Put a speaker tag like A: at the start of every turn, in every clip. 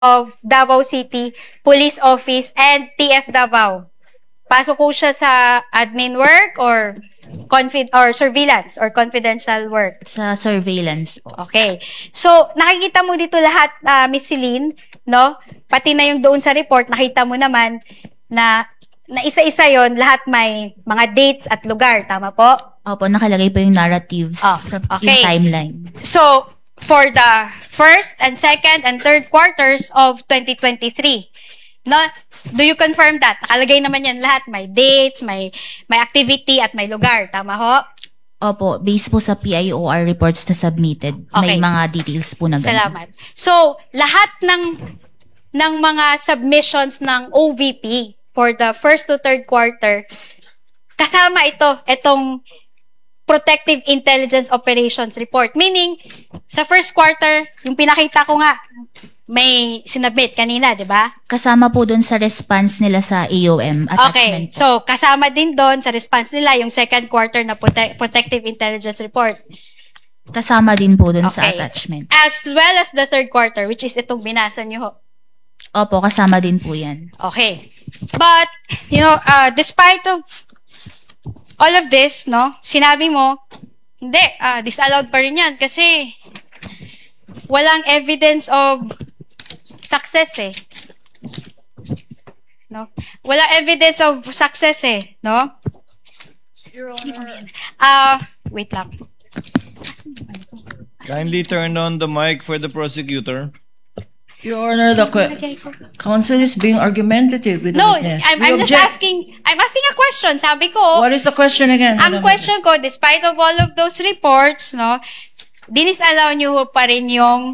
A: of Davao City Police Office and TF Davao. Pasok po siya sa admin work or surveillance or confidential work.
B: Sa surveillance po.
A: Okay. So, nakikita mo dito lahat, Miss Celine, no? Pati na yung doon sa report, nakita mo naman na isa-isa yon, lahat may mga dates at lugar. Tama po?
B: Opo, nakalagay po yung narratives from yung timeline.
A: So, for the first and second and third quarters of 2023, no? Do you confirm that? Nakalagay naman yan lahat. May dates, may activity, at may lugar. Tama ho?
B: Opo, based po sa PIOR reports na submitted, may mga details po na ganun.
A: Salamat. So, lahat ng mga submissions ng OVP for the first to third quarter, kasama itong Protective Intelligence Operations Report. Meaning, sa first quarter, yung pinakita ko nga, may sinabit kanina, di ba?
B: Kasama po doon sa response nila sa AOM attachment.
A: Okay, so kasama din doon sa response nila yung second quarter na Protective Intelligence Report.
B: Kasama din po doon sa attachment.
A: As well as the third quarter, which is itong binasa nyo ho.
B: Opo, kasama din po yan.
A: Okay. But, despite of all of this, no, sinabi mo, hindi, disallowed pa rin yan kasi walang evidence of success eh. No? Wala evidence of success eh, no?
C: Your Honor.
A: Wait lang.
D: Kindly turn on the mic for the prosecutor.
C: Your Honor, the counsel is being argumentative with the
A: No,
C: witness.
A: I'm just asking a question. Sabi ko,
C: What is the question again?
A: ang question ko, despite of all of those reports, no, dinisallow nyo pa rin yung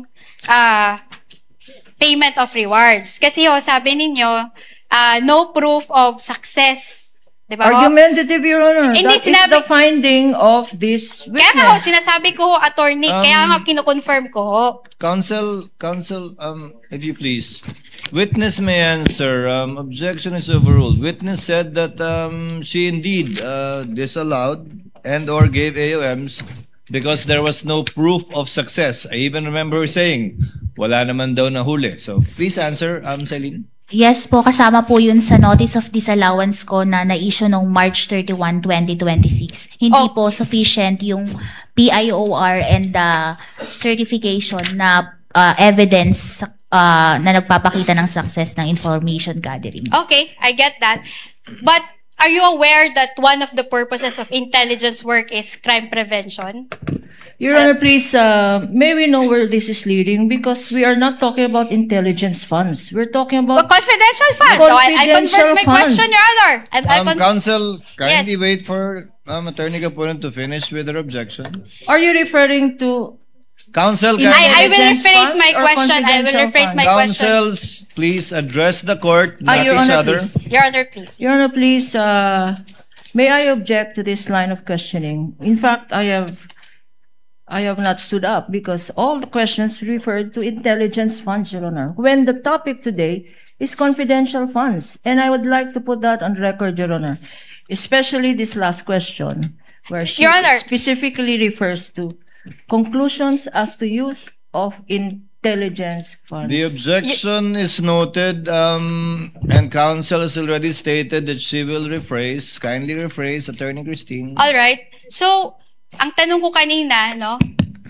A: payment of rewards. Kasi sabi ninyo, no proof of success. Diba?
C: Argumentative, Your Honor.
A: Hindi,
C: That is the finding of this witness.
A: Kaya nga sinasabi ko attorney, kaya nga kino-confirm ko
D: Counsel, if you please. Witness may answer. Objection is overruled. Witness said that she indeed disallowed and or gave AOMs because there was no proof of success. I even remember her saying, wala naman daw nahuli. So, please answer, Celine.
B: Yes po, kasama po yun sa notice of disallowance ko na na-issue noong March 31, 2026. Hindi po sufficient yung PIOR and the certification na evidence na nagpapakita ng success ng information gathering.
A: Okay, I get that. But are you aware that one of the purposes of intelligence work is crime prevention?
C: Your Honor, please, may we know where this is leading? Because we are not talking about intelligence funds. We're talking about
A: confidential funds. So I convert my question, Your Honor.
D: Counsel, kindly wait for Attorney Capulan to finish with her objection.
C: Are you referring to
D: Counsel,
A: I will rephrase my question. I will rephrase my question.
D: Counsels, please address the court, not
C: Your
D: each
C: Honor,
D: other.
C: please.
A: Your Honor, please.
C: Your Honor, please, may I object to this line of questioning? In fact, I have not stood up because all the questions referred to intelligence funds, Your Honor, when the topic today is confidential funds. And I would like to put that on record, Your Honor, especially this last question, where she
A: Your Honor,
C: specifically refers to conclusions as to use of intelligence funds.
D: The objection is noted, and counsel has already stated that she will rephrase. Kindly rephrase, Attorney Christine.
A: all right. So, ang tanong ko kanina, no,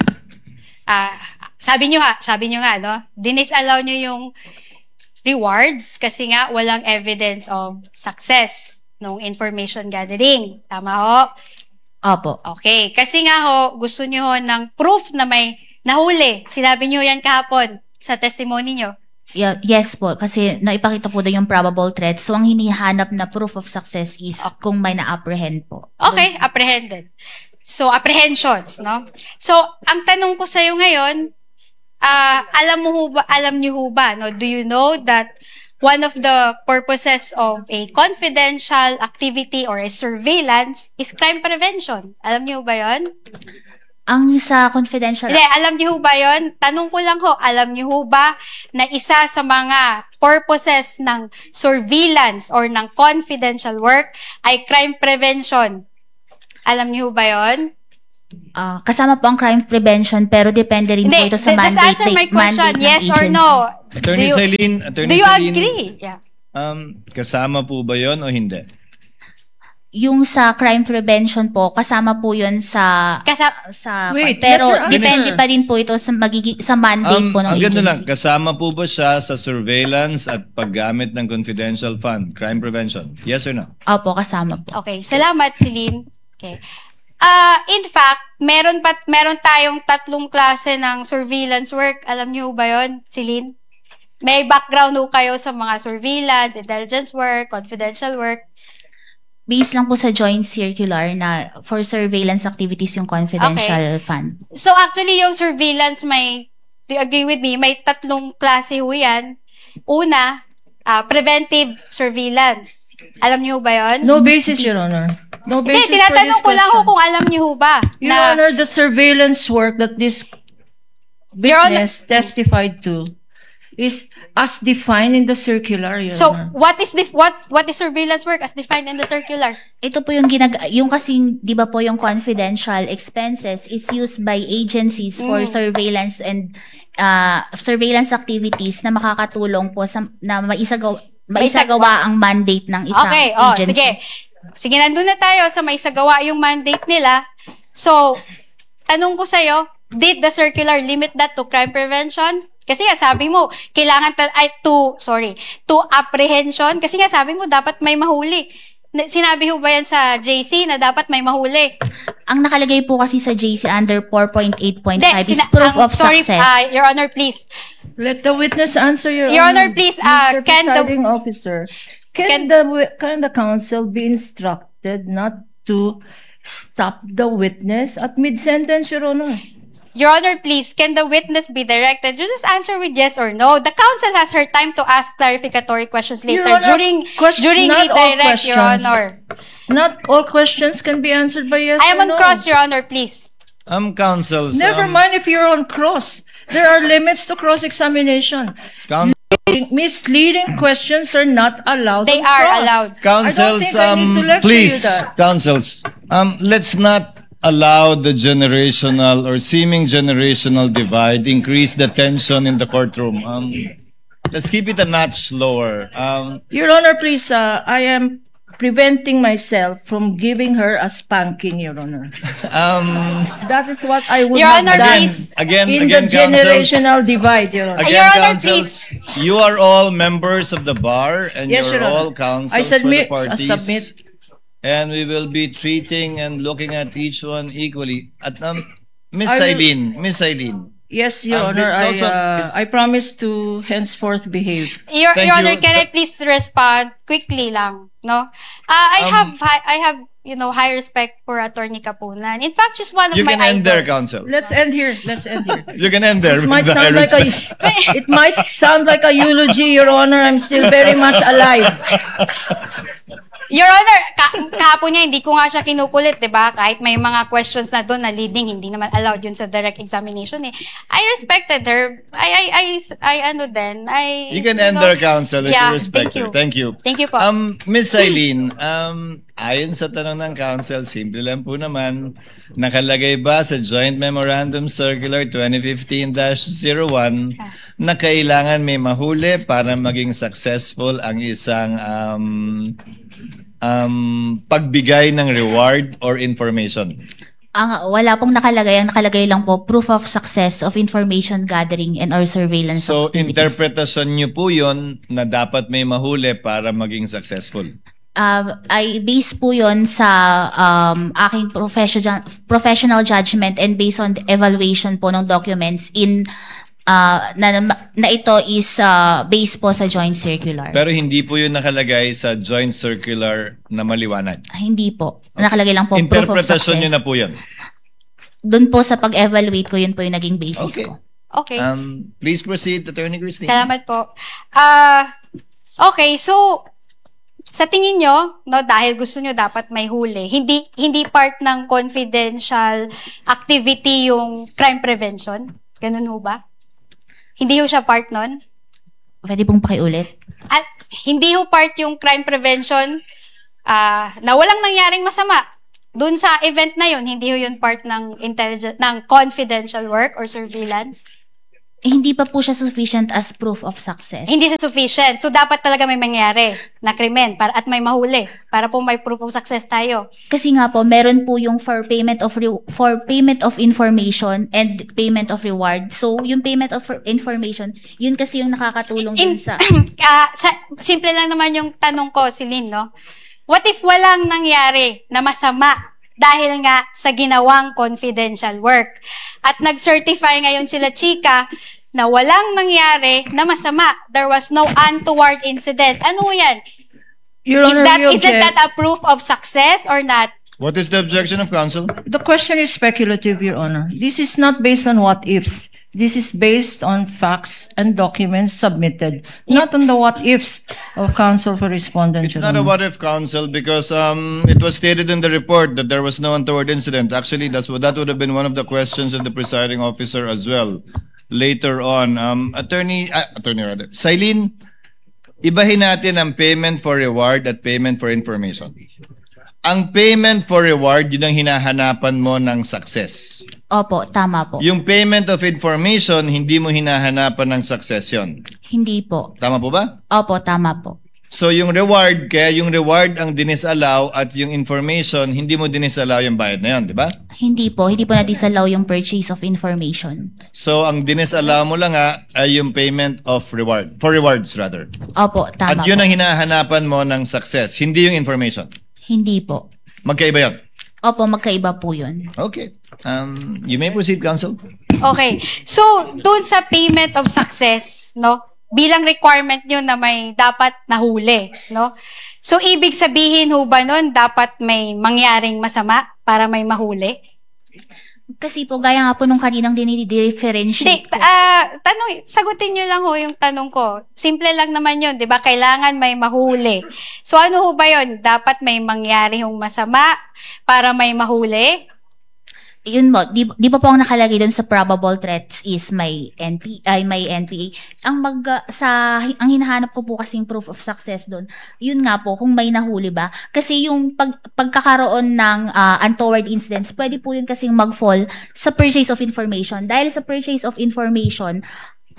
A: sabi nyo nga, no, dinisallow nyo yung rewards kasi nga walang evidence of success nung information gathering. Tama ho?
B: Opo.
A: Okay. Kasi nga ho, gusto nyo ho ng proof na may nahuli. Sinabi nyo yan kahapon sa testimony nyo.
B: Yes po, kasi naipakita po doon yung probable threat. So, ang hinihanap na proof of success is kung may na-apprehend po.
A: Okay, apprehended. So, apprehensions, no? So, ang tanong ko sa'yo ngayon, alam niyo ho ba, no? Do you know that one of the purposes of a confidential activity or a surveillance is crime prevention? Alam niyo ba yon?
B: Ang sa confidential...
A: Hindi, alam niyo ba yon? Tanong ko lang ho, alam niyo ba na isa sa mga purposes ng surveillance or ng confidential work ay crime prevention? Alam niyo ba yon?
B: Kasama po ang crime prevention pero depende rin po
A: Hindi,
B: ito sa
A: just
B: mandate,
A: answer my question,
B: mandate ng
A: yes or
B: agency.
A: no.
D: Attorney Celine,
A: Do you agree? Yeah.
D: Kasama po ba yon o hindi?
B: Yung sa crime prevention po, kasama po yun sa
C: Wait,
B: pero
C: let her
B: depende
C: answer.
B: pa din po ito sa sa mandate po ng
D: Ang ganda lang,
B: agency.
D: kasama po ba siya sa surveillance at paggamit ng confidential fund, crime prevention? Yes or no?
B: Opo, kasama po.
A: Okay, salamat Celine. Okay. In fact, meron tayong 3 klase ng surveillance work. Alam niyo ba 'yon, Celine? May background ho kayo sa mga surveillance, intelligence work, confidential work.
B: Based lang po sa joint circular na for surveillance activities yung confidential fund.
A: So actually, yung surveillance do you agree with me? May 3 klase ho yan. Una, preventive surveillance. Alam niyo ba 'yon?
C: No basis, Your Honor. No
A: Hindi,
C: basis for
A: tinatanong
C: this
A: ko lang ho
C: question.
A: kung alam niyo ho ba
C: Your Honor, the surveillance work that this
A: Your Honor-
C: witness testified to is as defined in the circular, Your
A: So,
C: Honor.
A: what is surveillance work as defined in the circular?
B: Ito po yung yung kasing, di ba po yung confidential expenses is used by agencies for surveillance and surveillance activities na makakatulong po na maisagawa ang mandate ng isang
A: Okay,
B: agency.
A: sige. Sige, nandun na tayo sa maisagawa yung mandate nila. So, tanong ko sa'yo, did the circular limit that to crime prevention? Kasi nga sabi mo, kailangan to apprehension. Kasi nga sabi mo, dapat may mahuli. Sinabi ho ba yan sa JC na dapat may mahuli?
B: Ang nakalagay po kasi sa JC under 4.8.5 is
A: Hindi,
B: proof of
A: sorry,
B: success.
A: Your Honor, please.
C: Let the witness answer, Your
A: Your
C: Honor.
A: Honor, please,
C: Mr.
A: can the-
C: Presiding Officer,
A: Can-
C: can the counsel be instructed not to stop the witness at mid-sentence, Your Honor?
A: Your Honor, please, can the witness be directed? You just answer with yes or no. The counsel has her time to ask clarificatory questions later
C: Your Honor,
A: during
C: not all
A: redirect, Your
C: questions.
A: Honor.
C: Not all questions can be answered by yes
A: I am
C: or
A: on
C: no.
A: cross, Your Honor, please.
D: Counsels.
C: Never mind if you're on cross. There are limits to cross-examination. Misleading questions are not allowed
A: They
C: on
A: are
C: cross.
A: allowed.
D: Counsels,
C: I don't think I need to lecture
D: please,
C: you that.
D: counsels, let's not allow the generational or seeming generational divide increase the tension in the courtroom. Let's keep it a notch lower.
C: Your Honor, please, I am preventing myself from giving her a spanking, Your Honor. That is what I would
A: Your
C: have
A: Honor,
C: done
A: please.
D: Again,
C: in
D: again,
C: the
D: counsels.
C: generational divide, Your Honor.
A: Your Honor,
D: counsels, you are all members of the bar and
C: Yes,
D: you're
C: Your Honor.
D: all counsels
C: I submit,
D: for the
C: I
D: parties.
C: submit.
D: And we will be treating and looking at each one equally. At Miss
C: I will-
D: Eileen,
C: Yes, Your
D: And
C: Honor,
D: it's also-
C: I promise to henceforth behave.
A: Your
D: Thank
A: Honor,
D: you.
A: can I please respond quickly lang, no? I have high respect for Attorney Kapunan. In fact, she's one of
D: you
A: my
D: can end there,
A: idols.
D: counsel.
C: Let's end here. Let's end here.
D: You can end there.
C: This
D: with
C: might
D: the high
C: sound like
D: respect.
C: it might sound like a eulogy, Your Honor. I'm still very much alive.
A: Your Honor, kahapon niya, hindi ko nga siya kinukulit, di ba? Kahit may mga questions na doon na leading, hindi naman allowed yun sa direct examination eh. I respected her.
D: You can end there, counsel, if
A: Yeah,
D: you respect her. Thank you.
A: Thank you po.
D: Miss Eileen, ayon sa tanong ng counsel, simple lang po naman, nakalagay ba sa Joint Memorandum Circular 2015-01 na kailangan may mahuli para maging successful ang isang pagbigay ng reward or information?
B: Wala pong nakalagay. Ang nakalagay lang po, proof of success of information gathering and or surveillance
D: So,
B: activities.
D: interpretasyon niyo po yun na dapat may mahuli para maging successful.
B: I base po yon sa aking professional judgment and based on the evaluation po ng documents na ito is based po sa joint circular.
D: Pero hindi po yun nakalagay sa joint circular na maliwanag.
B: Hindi po. Nakalagay lang po proof of success.
D: Interpretasyon niyo na po yun.
B: Doon po sa pag-evaluate ko, yun po yung naging basis
D: Okay.
B: ko.
A: Okay.
D: Please proceed, Attorney Christine.
A: Salamat po. Okay, so sa tingin nyo, no, dahil gusto nyo dapat may huli, hindi part ng confidential activity yung crime prevention? Ganun ho ba? Hindi ho siya part nun?
B: Pwede pong pakiulit?
A: At hindi ho part yung crime prevention na walang nangyaring masama. Dun sa event na yun, hindi yun part ng confidential work or surveillance?
B: Hindi pa po siya sufficient as proof of success.
A: Hindi siya sufficient. So, dapat talaga may mangyari na krimen at may mahuli para po may proof of success tayo.
B: Kasi nga po, meron po yung for payment of information and payment of reward. So, yung payment of information, yun kasi yung nakakatulong dun sa...
A: Simple lang naman yung tanong ko, Celine, no? What if walang nangyari na masama dahil nga sa ginawang confidential work? At nag-certify ngayon sila, Chika, na walang nangyari na masama. There was no untoward incident. Ano yan?
C: Your Honor,
A: Isn't that a proof of success or not?
D: What is the objection of counsel?
C: the question is speculative, Your Honor. This is not based on what ifs. This is based on facts and documents submitted, not on the what ifs of counsel for respondent.
D: It's
C: Your
D: not a
C: Honor.
D: what if counsel because it was stated in the report that there was no untoward incident. Actually, that would have been one of the questions of the presiding officer as well later on. Attorney rather, Silene, ibahin natin ang payment for reward at payment for information. Ang payment for reward, yun ang hinahanapan mo ng success.
B: Opo, tama po.
D: Yung payment of information, hindi mo hinahanapan ng success yun.
B: Hindi po.
D: Tama po ba?
B: Opo, tama po.
D: So yung reward, kaya yung reward ang dinisallow at yung information, hindi mo dinisallow yung bayad na yun, di ba?
B: Hindi po na-disallow yung purchase of information.
D: So ang dinisallow mo lang ay yung payment of reward, for rewards rather.
B: Opo,
D: At
B: tama
D: yun
B: po.
D: ang hinahanapan mo ng success, hindi yung information.
B: Hindi po.
D: Magkaiba yun.
B: Opo, magkaiba po yun.
D: Okay. You may proceed, counsel.
A: Okay. So, dun sa payment of success, no? Bilang requirement nyo na may dapat nahuli, no? So, ibig sabihin ho ba nun, dapat may mangyaring masama para may mahuli?
B: Kasi po, gaya nga po nung kaninang
A: Hindi,
B: dinidifferentiate ko.
A: sagutin nyo lang ho yung tanong ko. Simple lang naman yun, di ba? Kailangan may mahuli. So, ano ho ba yun? Dapat may mangyari hong masama para may mahuli?
B: Yun mo, di pa po ang nakalagay doon sa probable threats is may may NPA. Ang hinahanap ko po kasing proof of success doon, yun nga po, kung may nahuli ba. Kasi yung pagkakaroon ng untoward incidents, pwede po yun kasing mag-fall sa purchase of information. Dahil sa purchase of information,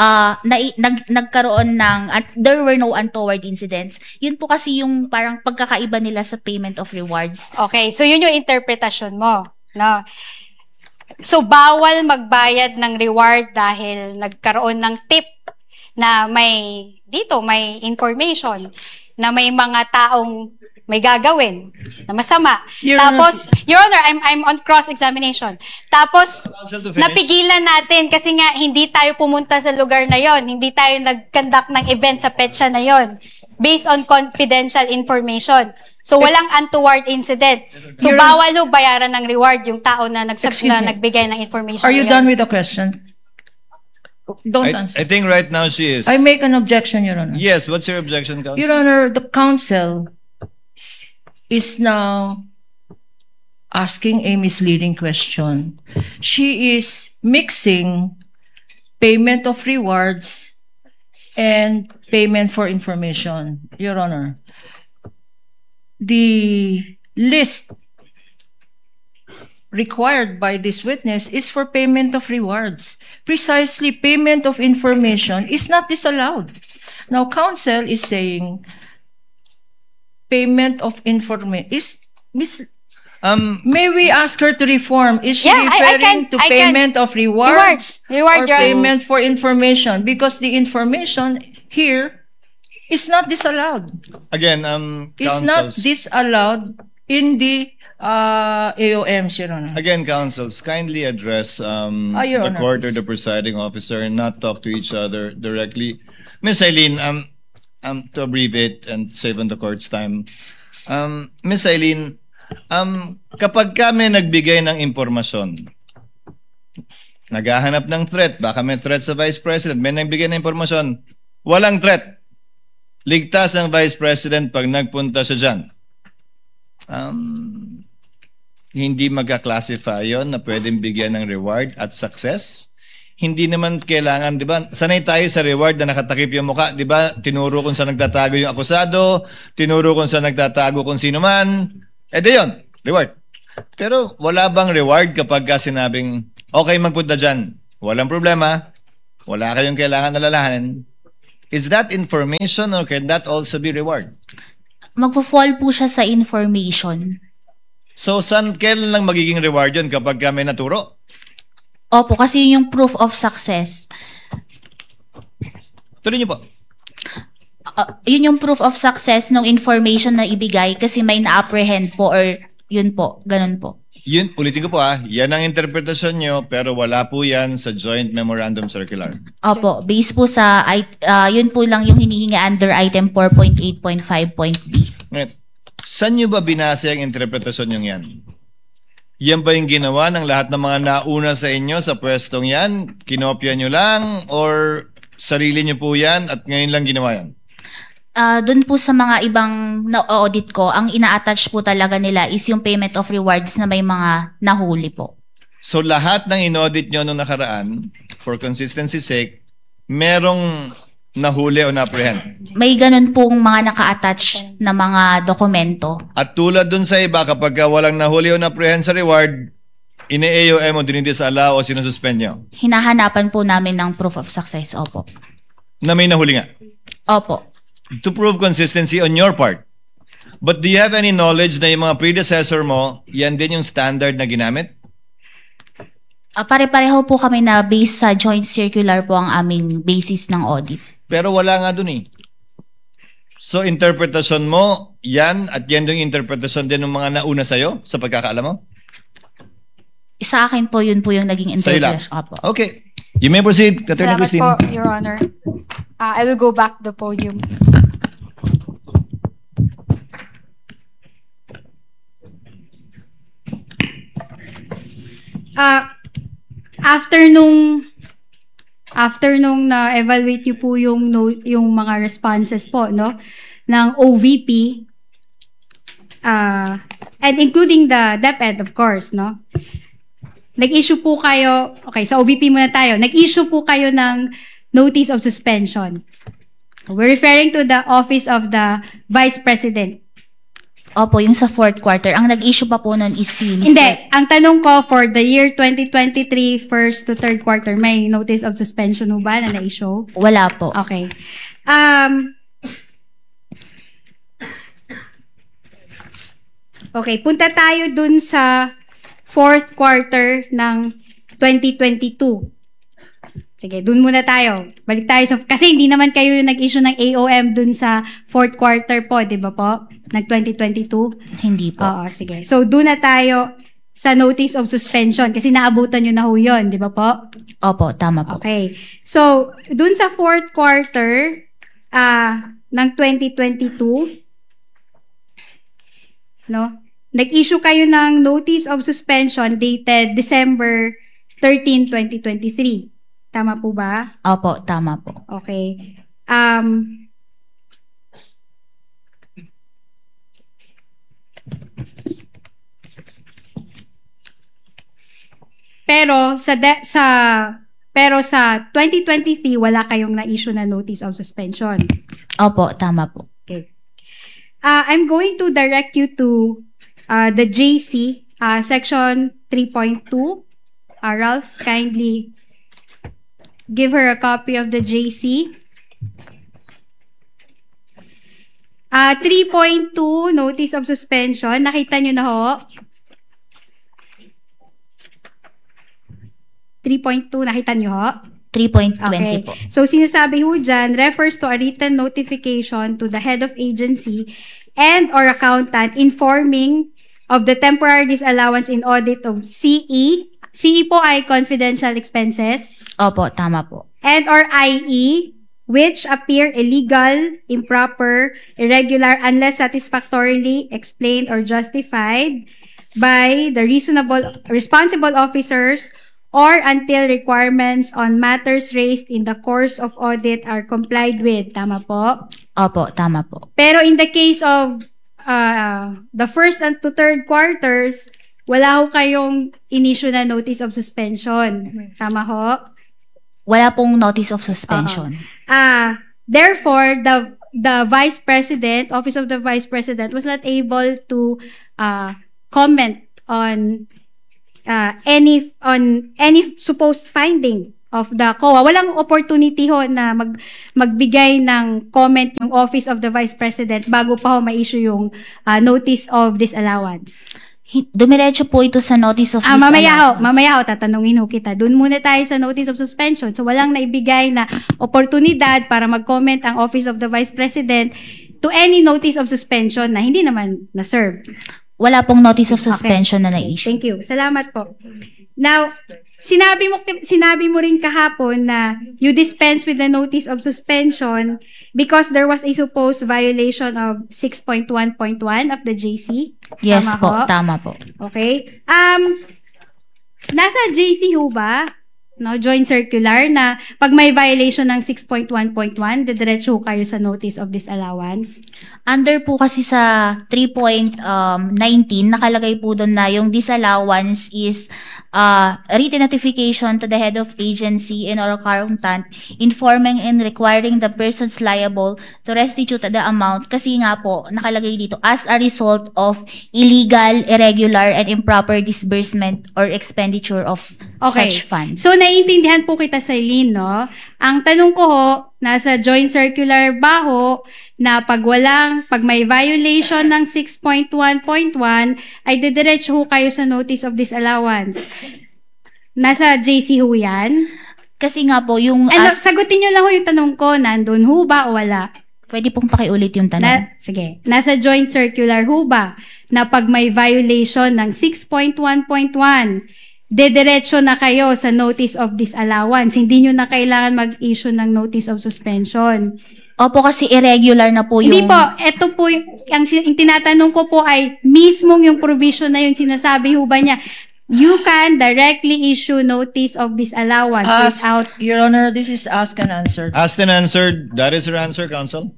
B: nagkaroon ng, at there were no untoward incidents. Yun po kasi yung parang pagkakaiba nila sa payment of rewards.
A: Okay, so yun yung interpretasyon mo, no? So, bawal magbayad ng reward dahil nagkaroon ng tip na may information na may mga taong may gagawin na masama.
C: Your
A: Tapos, Your Honor, I'm on cross-examination. Tapos,
D: Counsel to finish.
A: napigilan natin kasi nga hindi tayo pumunta sa lugar na yon, hindi tayo nag-conduct ng event sa petsa na yon based on confidential information. So, walang untoward incident. So, bawal ho bayaran ng reward yung tao na
C: Excuse me.
A: nagbigay ng information.
C: Are you
A: na yun.
C: done with the question? Don't answer.
D: I think right now she is.
C: I make an objection, Your Honor.
D: Yes, what's your objection, counsel?
C: Your Honor, the counsel is now asking a misleading question. She is mixing payment of rewards and payment for information, Your Honor. The list required by this witness is for payment of rewards. Precisely, payment of information is not disallowed. Now, counsel is saying payment of information is may we ask her to reform? Is she
A: Yeah, I
C: referring
A: can-
C: to
A: I can-
C: payment of rewards
A: Reward,
C: or
A: Your Honor.
C: payment for information? Because the information here is not disallowed.
D: Again,
C: It's not
D: counsels.
C: disallowed in the AOMs, Your Honor.
D: Again, counsels, kindly address
C: Your
D: the
C: Honor.
D: court or the presiding officer and not talk to each other directly. Miss Eileen, to abbreviate and save on the court's time, Miss Eileen, kapag kami nagbigay ng impormasyon, naghahanap ng threat, baka may threat sa Vice President, may nagbigay ng impormasyon, walang threat. Ligtas ang Vice President pag nagpunta siya dyan. Hindi magka-classify yun na pwedeng bigyan ng reward at success. Hindi naman kailangan, di ba? Sanay tayo sa reward na nakatakip yung mukha, di ba? Tinuro kung saan nagtatago yung akusado, tinuro kung saan nagtatago kung sino man. Eh di yun, reward. Pero wala bang reward kapag ka sinabing, okay, magpunta dyan. Walang problema. Wala kayong kailangan alalahanin. Is that information or can that also be reward?
B: Magpo-fall po siya sa information.
D: So, kailan lang magiging reward yun kapag ka may naturo?
B: Opo, kasi yun yung proof of success.
D: Tuloy niyo po.
B: Yun yung proof of success ng information na ibigay kasi may na-apprehend po or yun po, ganun po.
D: Yun, ulitin ko po yan ang interpretasyon nyo pero wala po yan sa Joint Memorandum Circular.
B: Opo, based po sa, yun po lang yung hinihingi under item 4.8.5.b.
D: Ngayon, saan nyo ba binase ang interpretasyon nyo yan? Yan ba yung ginawa ng lahat ng mga nauna sa inyo sa pwestong yan? Kinopya nyo lang or sarili nyo po yan at ngayon lang ginawa yan?
B: Doon po sa mga ibang na-audit ko, ang ina-attach po talaga nila is yung payment of rewards na may mga nahuli po.
D: So lahat ng inaudit nyo nung nakaraan, for consistency sake, merong nahuli o na-apprehend.
B: May ganun pong mga naka-attach na mga dokumento.
D: At tulad dun sa iba, kapag walang nahuli o na-apprehend sa reward, ine-AOM o dinidisallow o sinususpend nyo.
B: Hinahanapan po namin ng proof of success, opo.
D: Na may nahuli nga.
B: Opo.
D: To prove consistency on your part. But do you have any knowledge na yung mga predecessor mo, yan din yung standard na ginamit?
B: Pare-pareho po kami na based sa joint circular po ang aming basis ng audit.
D: Pero wala nga dun eh. So interpretasyon mo, yan at yan yung interpretasyon din ng mga nauna sa'yo sa pagkakaalam mo?
B: Sa akin po, yun po yung naging
D: Sa'yo lang?
B: interpretation. Opo.
D: Okay. You may proceed, Attorney
A: Salamat
D: Christine.
A: po, Your Honor. I will go back to the podium. After nung na-evaluate niyo po yung mga responses po, no, ng OVP, and including the DepEd, of course, no, nag-issue po kayo, okay, sa OVP muna tayo, nag-issue po kayo ng notice of suspension. We're referring to the Office of the Vice President.
B: Opo, yung sa fourth quarter. Ang nag-issue pa po nun is si Mr.
A: Hindi. Ang tanong ko, for the year 2023, first to third quarter, may notice of suspension mo ba na na-issue?
B: Wala po.
A: Okay. Okay, punta tayo dun sa fourth quarter ng 2022. Sige, dun muna tayo. Balik tayo sa... Kasi hindi naman kayo yung nag-issue ng AOM dun sa fourth quarter po, di ba po? Nag 2022?
B: Hindi po.
A: Oo, sige. So, dun na tayo sa notice of suspension kasi naabutan nyo na ho yun, di ba po?
B: Opo, tama po.
A: Okay. So, dun sa fourth quarter ng 2022, no? Nag-issue kayo ng notice of suspension dated December 13, 2023. Tama po ba?
B: Opo, tama po.
A: Okay. Pero sa 2023 wala kayong na-issue na notice of suspension.
B: Opo, tama po.
A: Okay. I'm going to direct you to the JC section 3.2. Ralph, kindly give her a copy of the JC. 3.2 notice of suspension. Nakita nyo na ho? 3.2, nakita nyo ho?
B: 3.20
A: Okay.
B: po.
A: So, sinasabi ho dyan, refers to a written notification to the head of agency and or accountant informing of the temporary disallowance in audit of CE. CE po ay confidential expenses.
B: Opo, tama po.
A: And or IE, which appear illegal, improper, irregular, unless satisfactorily explained or justified by the responsible officers or until requirements on matters raised in the course of audit are complied with. Tama po?
B: Opo, tama po.
A: Pero in the case of the first and to third quarters, wala ho kayong in-issue na notice of suspension. Tama ho?
B: Wala pong notice of suspension.
A: Therefore, the Vice President, Office of the Vice President, was not able to comment on any supposed finding of the COA. Walang opportunity ho na magbigay ng comment yung Office of the Vice President bago pa ho ma-issue yung notice of disallowance.
B: Dumiretso po ito sa notice of disallowance.
A: Mamaya ho, tatanungin ho kita. Doon muna tayo sa notice of suspension. So, walang naibigay na oportunidad para mag-comment ang Office of the Vice President to any notice of suspension na hindi naman na-serve.
B: Wala pong notice of suspension na na-issue.
A: Thank you. Salamat po. Now, sinabi mo rin kahapon na you dispense with the notice of suspension
B: because there was a supposed violation of 6.1.1 of the JC.
A: Yes
B: Tama
A: po,
B: ho?
A: tama po.
B: Okay. Nasa JC ho ba, no, joint circular na pag may violation ng 6.1.1, didiretso ho kayo sa notice of disallowance?
A: Under po kasi sa 3.19, nakalagay po doon na yung disallowance is written notification to the head of agency and or accountant informing and requiring the persons liable to restitute the amount kasi nga po nakalagay dito as a result of illegal, irregular, and improper disbursement or expenditure of such funds.
B: So, naiintindihan po kita, Celine, no? Ang tanong ko ho, nasa joint circular ba ho, na pag may violation ng 6.1.1, ay didiretso ho kayo sa notice of disallowance. Nasa JC ho yan?
A: Kasi nga po, yung...
B: sagutin nyo lang ho yung tanong ko, nandun ho ba o wala?
A: Pwede pong pakiulit yung tanong.
B: Sige. Nasa joint circular ho ba, na pag may violation ng 6.1.1, dediretso na kayo sa notice of disallowance. Hindi nyo na kailangan mag-issue ng notice of suspension.
A: Opo, kasi irregular na po yung...
B: Hindi po. Ito po, yung tinatanong ko po ay mismong yung provision na yun, sinasabi ho ba niya, you can directly issue notice of disallowance without...
C: Your Honor, this is asked and answered.
D: Asked and answered. That is your answer, Counsel.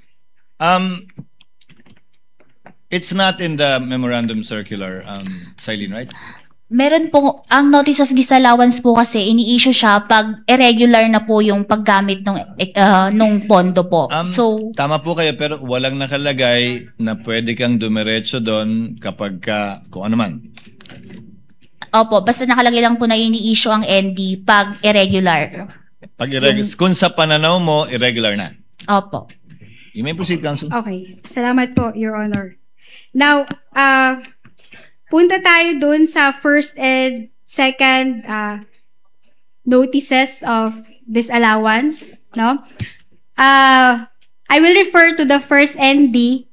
D: It's not in the memorandum circular, Silene, right?
A: Meron po, ang notice of disallowance po kasi ini-issue siya pag irregular na po yung paggamit nung pondo po. So,
D: tama po kayo, pero walang nakalagay na pwede kang dumiretso doon kapag kung ano man.
A: opo, basta nakalagay lang po na ini-issue ang ND pag irregular.
D: Pag kung sa pananaw mo, irregular na.
A: Opo.
D: You may proceed, Counsel.
B: Okay. Salamat po, Your Honor. Now, punta tayo dun sa first and second notices of disallowance, no? I will refer to the first ND.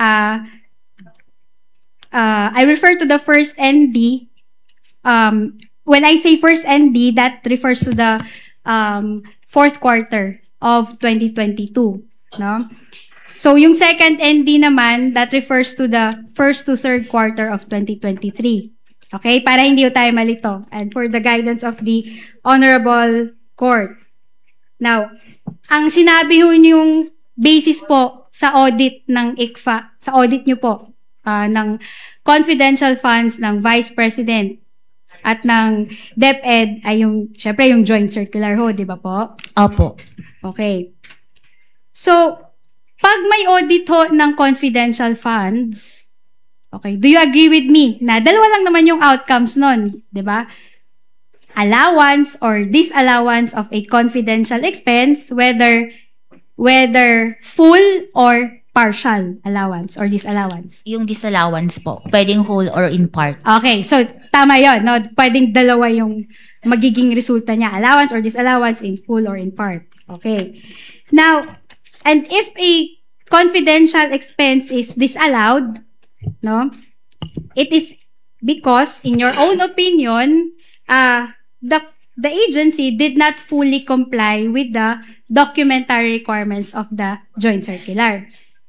B: I refer to the first ND. When I say first ND, that refers to the fourth quarter of 2022, no? So, yung second ND naman, that refers to the first to third quarter of 2023. Okay? Para hindi tayo malito. And for the guidance of the Honorable Court. Now, ang sinabi ho yung basis po sa audit ng ICFA, sa audit nyo po, ng confidential funds ng Vice President at ng DepEd ay yung, syempre, yung joint circular ho, di ba po?
A: Opo.
B: Okay. So, pag may audit ho ng confidential funds, okay, do you agree with me na dalawa lang naman yung outcomes nun, di ba? Allowance or disallowance of a confidential expense, whether full or partial allowance or disallowance.
A: Yung disallowance po, pwedeng whole or in part.
B: Okay, so tama yon, no? Pwedeng dalawa yung magiging resulta niya, allowance or disallowance in full or in part. Okay. Now, and if a confidential expense is disallowed, no, it is because, in your own opinion, the agency did not fully comply with the documentary requirements of the joint circular.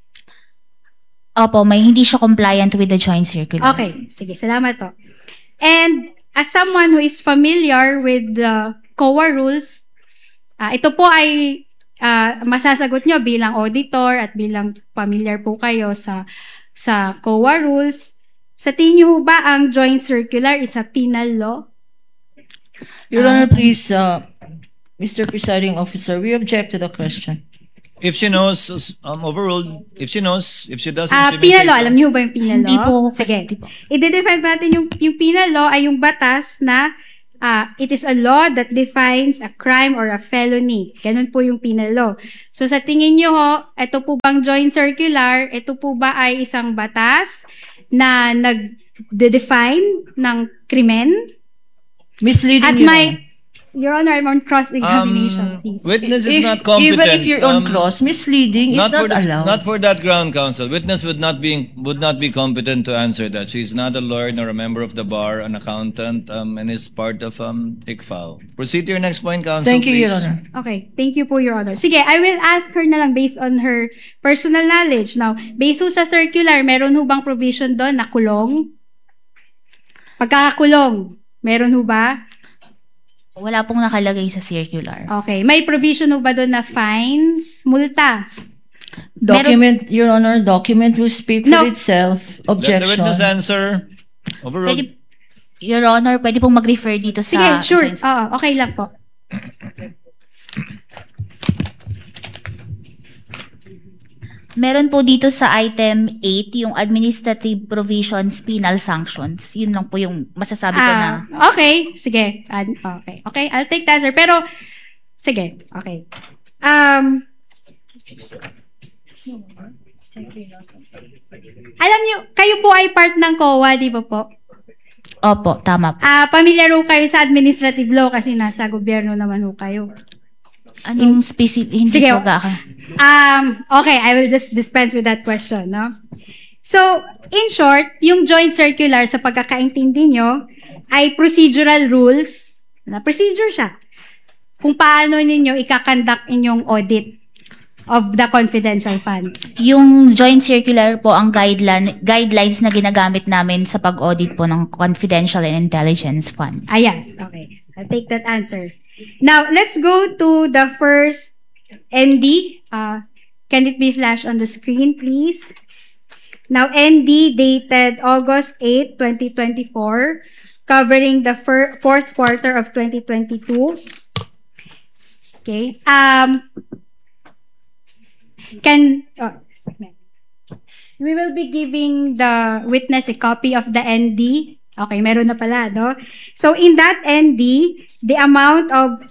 A: Opo, hindi siya compliant with the joint circular.
B: Okay, sige, salamat to. And as someone who is familiar with the COA rules, ito po ay masasagot nyo bilang auditor at bilang familiar po kayo sa COA rules. Sa tingin nyo ba ang joint circular is a penal law?
C: Your Honor, please, Mr. Presiding Officer, we object to the question.
D: If she knows, overruled, if she knows, if she doesn't, she may say
A: Penal law,
D: so.
A: alam niyo ba yung penal law?
B: Hindi po,
A: Sige.
B: hindi po.
A: I-define natin yung penal law ay yung batas na it is a law that defines a crime or a felony. Ganun po yung penal law. So sa tingin niyo ho, ito po bang joint circular, ito po ba ay isang batas na nag-define ng krimen?
C: Misleading,
A: At
C: Your
A: may,
C: Honor.
A: Your Honor, I'm on cross-examination, please.
D: Witness is not competent.
C: Even if you're on
D: um,
C: cross, misleading is not allowed.
D: Not for that ground, counsel. Witness would not be competent to answer that. She's not a lawyer nor a member of the bar, an accountant, and is part of ICFAO. Proceed to your next point, counsel.
C: Thank you,
D: please.
C: Your Honor.
A: Okay, thank you po, Your Honor. Sige, I will ask her na lang based on her personal knowledge. Now, based ho sa circular, meron ho bang provision doon na kulong? Pagkakakulong, meron ho ba?
B: Wala pong nakalagay sa circular.
A: Okay, may provision ho ba doon na fines, multa?
C: Document, Your Honor, document will speak
A: No.
C: for itself.
D: Let the
C: Objection.
D: witness answer. Overruled.
B: Pwede, Your Honor, pwede pong mag-refer dito
A: Sige,
B: sa...
A: sure. Oo, okay lang po.
B: Meron po dito sa item 8, yung administrative provisions, penal sanctions. Yun lang po yung masasabi ko na...
A: Okay, sige. Okay, okay, I'll take that, sir. Pero, sige, okay. Alam niyo, kayo po ay part ng COA, di ba po?
B: Opo, tama po.
A: Pamilyar ho kayo sa administrative law kasi nasa gobyerno naman ho kayo.
B: Anong specific? Hindi
A: Sige.
B: po ga...
A: Okay, I will just dispense with that question, no? So, in short, yung joint circular sa pagkakaintindi nyo ay procedural rules, na procedure siya, kung paano ninyo ikakandak inyong audit of the confidential funds.
B: Yung joint circular po ang guidelines na ginagamit namin sa pag-audit po ng confidential and intelligence funds.
A: Yes, okay. I'll take that answer. Now, let's go to the first ND. Can it be flashed on the screen, please? Now, ND dated August 8, 2024, covering the fourth quarter of 2022. Okay. We will be giving the witness a copy of the ND. Okay, meron na pala, no? So, in that ND, the amount of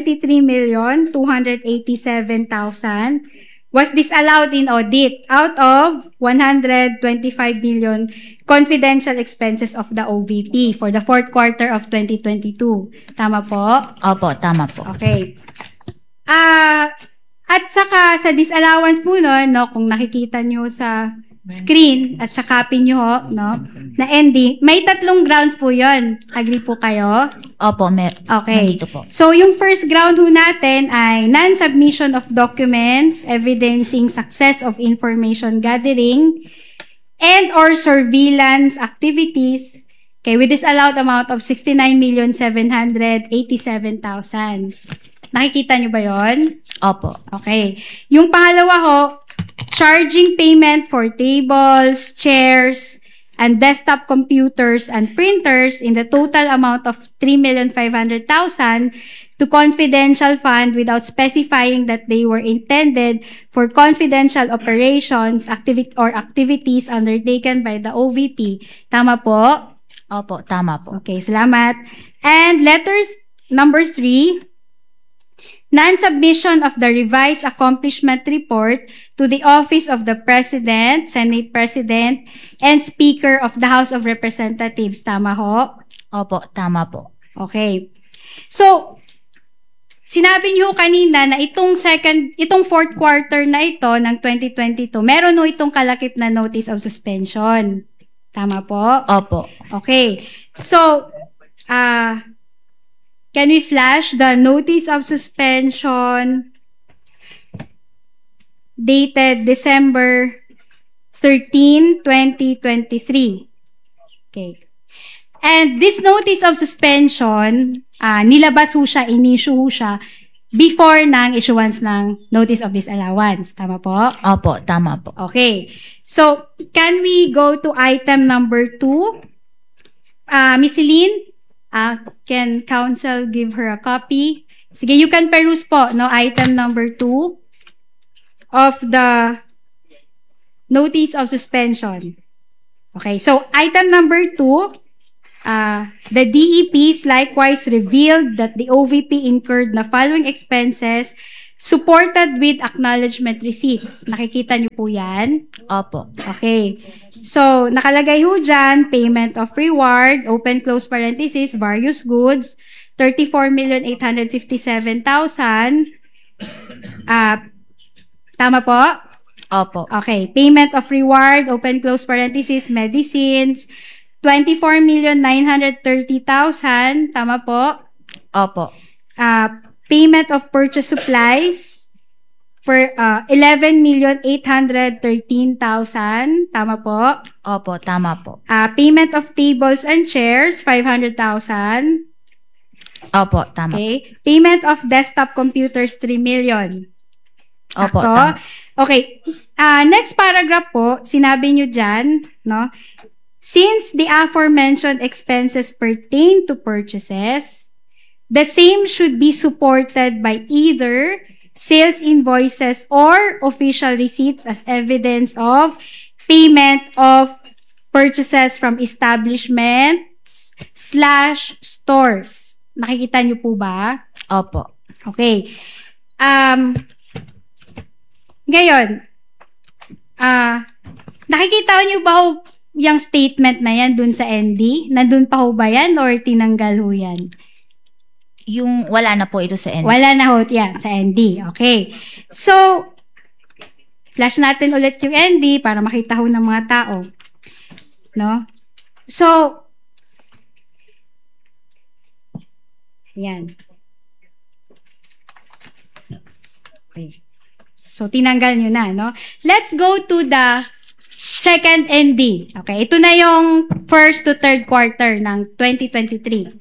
A: 73,287,000 was disallowed in audit out of 125 billion confidential expenses of the OVP for the fourth quarter of 2022. Tama po?
B: Opo, tama po.
A: Okay. At saka sa disallowance po nun, no, kung nakikita nyo sa screen at sa copy nyo, no, na ND, may tatlong grounds po yon. Agree po kayo?
B: Opo,
A: Okay.
B: nandito po.
A: So, yung first ground ho natin ay non-submission of documents evidencing success of information gathering and or surveillance activities with this allowed amount of 69,787,000. Nakikita nyo ba yon?
B: Opo.
A: Okay. Yung pangalawa ho, charging payment for tables, chairs, and desktop computers and printers in the total amount of 3,500,000 to confidential fund without specifying that they were intended for confidential operations, activities undertaken by the OVP. Tama po?
B: Opo, tama po.
A: Okay, salamat. And number 3, non-submission of the revised accomplishment report to the Office of the President, Senate President, and Speaker of the House of Representatives. Tama ho?
B: Opo, tama po.
A: Okay. So, sinabi niyo kanina na itong fourth quarter na ito ng 2022, meron ho itong kalakip na notice of suspension. Tama po?
B: Opo.
A: Okay. So, can we flash the notice of suspension dated December 13, 2023? Okay. And this notice of suspension, nilabas ho siya, in-issue ho siya before ng issuance ng notice of disallowance. Tama po?
B: Opo, tama po.
A: Okay. So, can we go to item number 2? Miss Celine, can counsel give her a copy? Sige, you can peruse po, no? Item number 2.
E: of the notice of suspension. Okay, so item number 2, the DEPs likewise revealed that the OVP incurred the following expenses supported with acknowledgement receipts. Nakikita niyo po yan?
B: Opo.
E: Okay. So, nakalagay ho dyan, payment of reward, open close parenthesis, various goods, 34,857,000. Tama po?
B: Opo.
E: Okay. Payment of reward, open close parenthesis, medicines, 24,930,000. Tama po?
B: Opo.
E: Payment of purchase supplies for 11,813,000. Tama po?
B: Opo, tama po.
E: Payment of tables and chairs, 500,000.
B: Opo, tama.
E: Okay. Payment of desktop computers, 3 million.
B: Opo,
E: Sakto?
B: tama.
E: Okay. Next paragraph po, sinabi nyo dyan, no? Since the aforementioned expenses pertain to purchases, the same should be supported by either sales invoices or official receipts as evidence of payment of purchases from establishments/stores. Nakikita niyo po ba?
B: Opo.
E: Okay. Ngayon, nakikita niyo ba ho yung statement na yan dun sa ND? Nandun pa ho ba yan or tinanggal ho yan?
B: Yung wala na po ito sa end.
E: Wala na ho yan sa ND. Okay. So, flash natin ulit yung ND para makita ho ng mga tao. No? So, yan. Okay. So, tinanggal nyo na, no? Let's go to the second ND. Okay. Ito na yung first to third quarter ng 2023.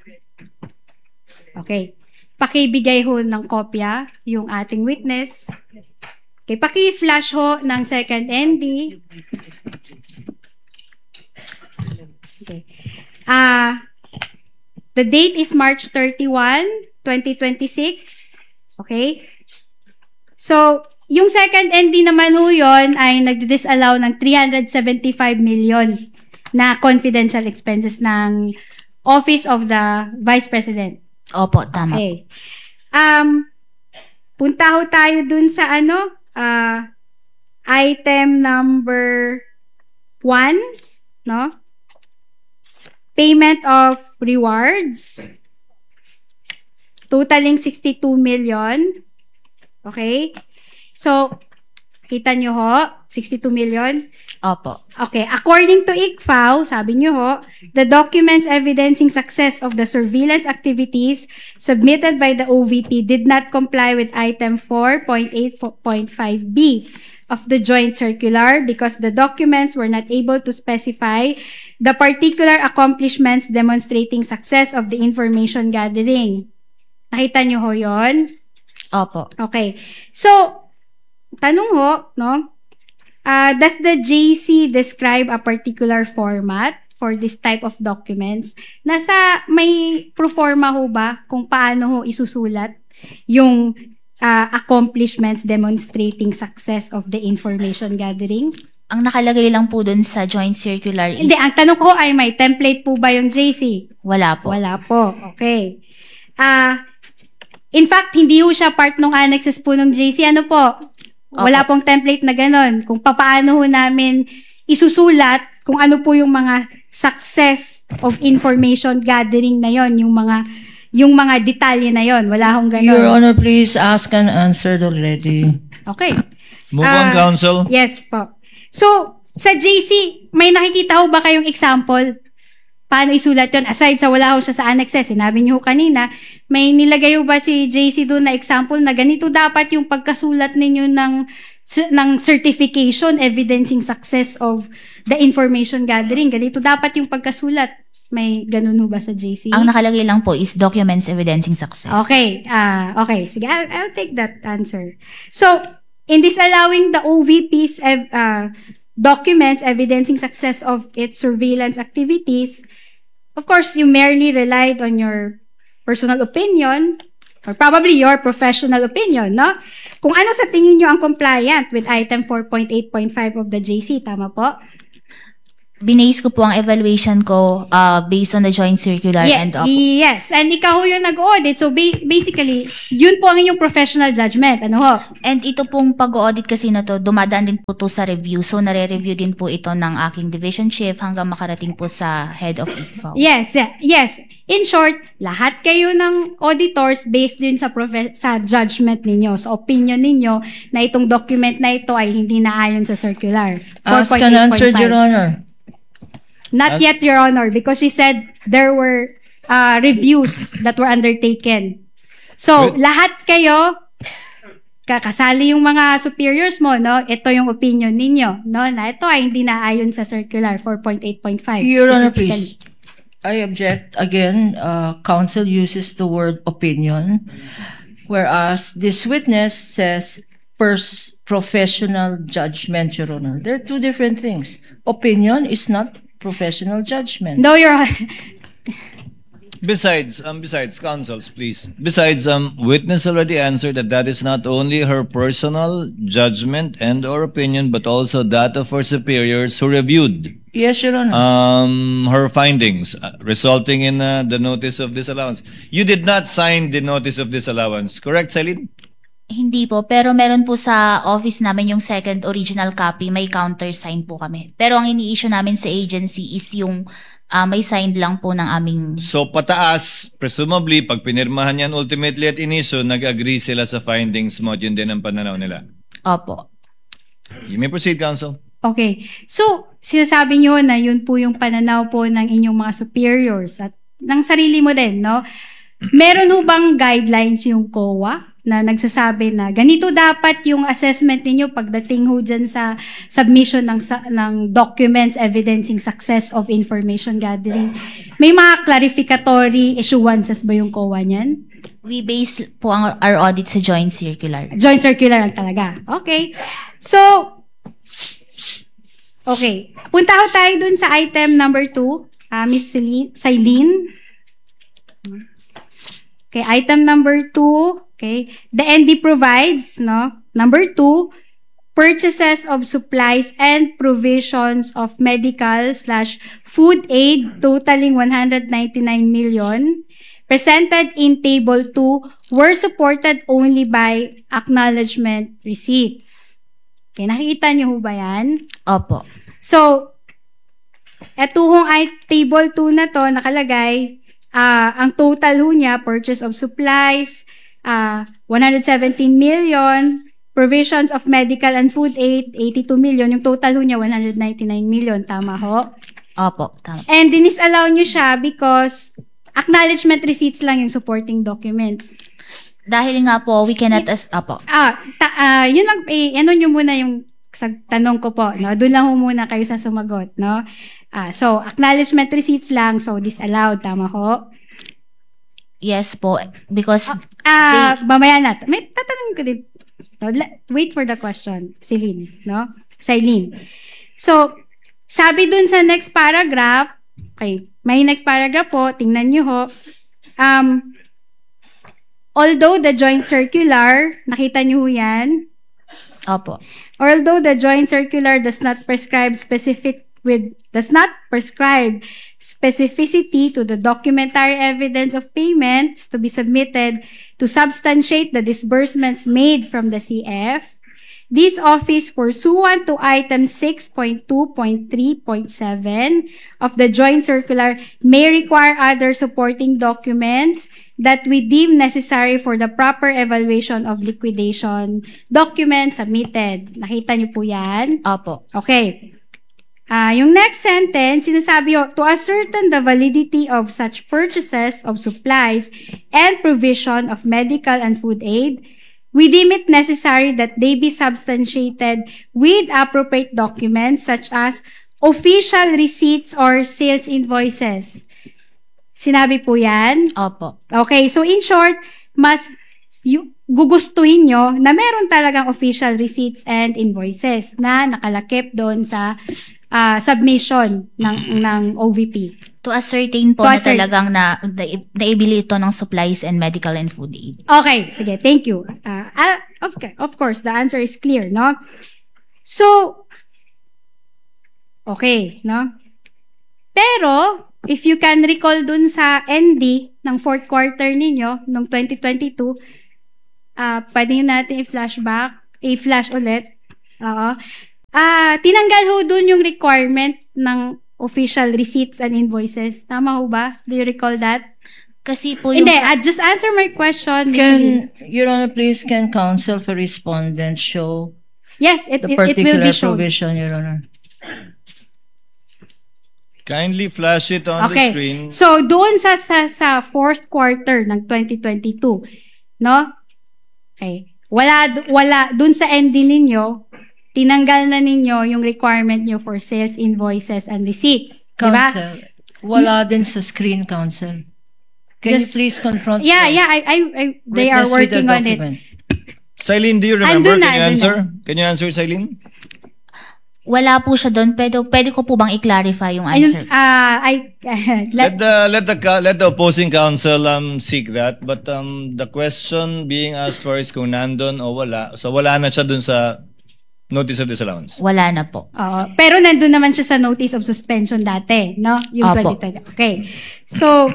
E: Okay. Pakibigay ho ng kopya yung ating witness. Okay. Paki-flash ho ng second ND. Okay. The date is March 31, 2026. Okay. So, yung second ND naman ho yun ay nagdi-disallow ng 375 million na confidential expenses ng Office of the Vice President.
B: Opo, tama.
E: Okay. Punta ho tayo dun sa item number 1, no? Payment of rewards. Totaling 62 million. Okay? So, kita nyo ho, 62 million.
B: Opo.
E: Okay, according to ICFAO, sabi nyo ho, the documents evidencing success of the surveillance activities submitted by the OVP did not comply with item 4.8.5b of the joint circular because the documents were not able to specify the particular accomplishments demonstrating success of the information gathering. Nakita nyo ho yon?
B: Opo.
E: Okay. So, tanong ho, no? Does the JC describe a particular format for this type of documents? May proforma ho ba kung paano ho isusulat yung accomplishments demonstrating success of the information gathering?
B: Ang nakalagay lang po dun sa joint circular is...
E: Hindi, ang tanong ko ay may template po ba yung JC?
B: Wala po.
E: Wala po. Okay. In fact, hindi ho siya part ng annexes po ng JC. Ano po? Wala pong template na ganon. Kung paano ho namin isusulat kung ano po yung mga success of information gathering na yon, yung mga detalye na yon. Wala hong ganon.
C: Your Honor, please ask and answer already.
E: Okay.
D: Move on, counsel.
E: Yes po. So, sa JC, may nakikita ho ba kayong example? Paano isulat yon? Aside sa wala ho siya sa annexes, sinabi niyo ho kanina, may nilagay ho ba si JC doon na example na ganito dapat yung pagkasulat ninyo ng certification evidencing success of the information gathering. Ganito dapat yung pagkasulat. May ganun ho ba sa JC?
B: Ang nakalagay lang po is documents evidencing success.
E: Okay. Okay. Sige, I'll take that answer. So, in disallowing the OVP's documents evidencing success of its surveillance activities, of course, you merely relied on your personal opinion or probably your professional opinion, no? Kung ano sa tingin nyo ang compliant with item 4.8.5 of the JC, tama po?
B: Binase ko po ang evaluation ko based on the joint circular and
E: Yes, and ikaw yung nag-audit. So basically, yun po ang inyong professional judgment. Ano ho?
B: and ito pong pag-audit kasi na to, dumadaan din po to sa review. So nare-review din po ito ng aking division chief hanggang makarating po sa head of ICFAO.
E: Yes. In short, lahat kayo ng auditors based din sa sa judgment ninyo, sa opinion ninyo na itong document na ito ay hindi naayon sa circular.
C: Ask and answer, Your Honor.
E: Not yet, Your Honor, because he said there were reviews that were undertaken. So, lahat kayo, kakasali yung mga superiors mo, no? Ito yung opinion ninyo, no? Na ito ay hindi naayon sa circular 4.8.5.
C: Your Honor,
E: specifically.
C: please. I object again. Counsel uses the word opinion, whereas this witness says professional judgment, Your Honor. They're two different things. Opinion is not professional judgment.
E: No, Your Honor.
D: Besides, counsels, please. Besides, witness already answered that is not only her personal judgment and or opinion, but also that of her superiors who reviewed
C: Yes, Your Honor.
D: her findings, resulting in the notice of disallowance. You did not sign the notice of disallowance, correct, Celine?
B: Hindi po, pero meron po sa office namin yung second original copy, may countersign po kami. Pero ang ini-issue namin sa agency is yung may signed lang po ng aming...
D: So pataas, presumably, pag pinirmahan yan ultimately at iniso, nag-agree sila sa findings mo, at yun din ang pananaw nila.
B: Opo.
D: You may proceed, counsel.
E: Okay. So, sinasabi nyo na yun po yung pananaw po ng inyong mga superiors at ng sarili mo din, no? Meron ho bang guidelines yung COA na nagsasabi na ganito dapat yung assessment ninyo pagdating ho dyan sa submission ng documents evidencing success of information gathering? May mga clarificatory issuances ba yung COA niyan?
B: We base po our audit sa joint circular.
E: Joint circular lang talaga. Okay. So, okay. Punta ho tayo dun sa item number 2. Miss Celine. Okay, item number 2. Okay. The ND provides, no? Number 2, purchases of supplies and provisions of medical/food aid totaling 199 million presented in table 2 were supported only by acknowledgement receipts. Okay, nakikita niyo ho ba yan?
B: Opo.
E: So, eto hong table 2 na to nakalagay, ang total ho niya, purchase of supplies, 117 million, provisions of medical and food aid, 82 million, yung total ho niya, 199 million, tama ho?
B: Opo, tama.
E: And dinisallow nyo siya because acknowledgement receipts lang yung supporting documents.
B: Dahil nga po, we cannot opo.
E: Yun lang, ano nyo muna yung sa tanong ko po, no? Doon lang ho muna kayo sa sumagot, no? So, acknowledgement receipts lang, so disallowed, tama ho?
B: Yes po, because
E: Mamaya na. May tatanungin ko din. No, wait for the question, Celine, no? Celine. So, sabi dun sa next paragraph, okay, may next paragraph po, tingnan nyo ho. Although the joint circular, nakita nyo ho yan?
B: opo.
E: Although the joint circular does not prescribe specificity to the documentary evidence of payments to be submitted to substantiate the disbursements made from the CF, this office pursuant to item 6.2.3.7 of the joint circular may require other supporting documents that we deem necessary for the proper evaluation of liquidation documents submitted. Nakita niyo po yan?
B: Opo.
E: Okay. Yung next sentence, sinasabi to ascertain the validity of such purchases of supplies and provision of medical and food aid, we deem it necessary that they be substantiated with appropriate documents such as official receipts or sales invoices. Sinabi po yan?
B: Opo.
E: Okay, so in short, mas gugustuhin nyo na meron talagang official receipts and invoices na nakalakip doon sa submission ng OVP.
B: To ascertain po
E: To
B: na
E: ascertain.
B: talagang naibili ito ng supplies and medical and food aid.
E: Okay, sige, thank you. Of course, the answer is clear, no? So, okay, no? Pero, if you can recall dun sa ND ng fourth quarter ninyo, nung 2022, pwede natin i-flash ulit. Oo. Tinanggal ho dun yung requirement ng official receipts and invoices. Tama ho ba? Do you recall that?
B: Kasi po yung...
E: Hindi, just answer my question. Ms. Lynn.
C: Your Honor, please, can counsel for respondent show
E: Yes, it
C: the
E: will
C: particular
E: be shown.
C: provision, Your Honor?
D: Kindly flash it on the
E: Okay.
D: screen.
E: So, doon sa fourth quarter ng 2022, no? Okay. Wala, doon sa ending ninyo, tinanggal na ninyo yung requirement nyo for sales invoices and receipts. Diba?
C: Counsel, wala din sa screen, counsel. Can you
E: Just-
C: please confront
E: Yeah,
C: the
E: they are
C: witness with the
E: working on it.
C: document?
D: Silene, do you remember?
E: Andun na,
D: Can you
E: andun
D: answer? Can you answer, Silene?
B: Wala po siya doon, pero pwede ko po bang i-clarify yung
E: Ayun,
B: answer?
D: Let the opposing counsel seek that, but the question being asked for is kung nandun o wala. So wala na siya dun sa notice of disallowance.
B: Wala na po.
E: pero nandun naman siya sa notice of suspension dati, no? Yung
B: Opo.
E: 2020. Okay. So,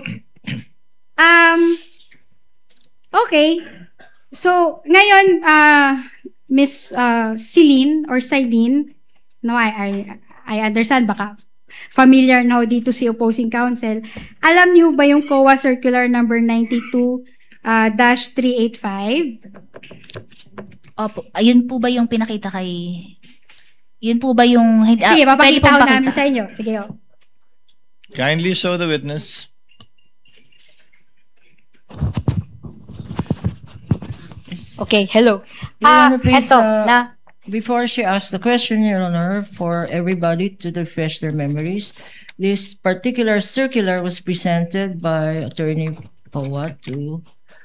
E: okay. So, ngayon, Miss Celine, no, I understand, baka familiar na ho dito si opposing counsel. Alam niyo ba yung COA Circular number 92-385?
B: Opo. Ayun po ba yung pinakita kay... Yun po ba yung...
E: Sige,
B: pwede
E: papakita
B: pong
E: ko
B: pakita.
E: namin sa inyo. Sige, oh.
D: Kindly show the witness.
A: Okay, hello.
C: Your Honor, please,
A: Eto, na.
C: before she asks the question, Your Honor, for everybody to refresh their memories, this particular circular was presented by Attorney Powa to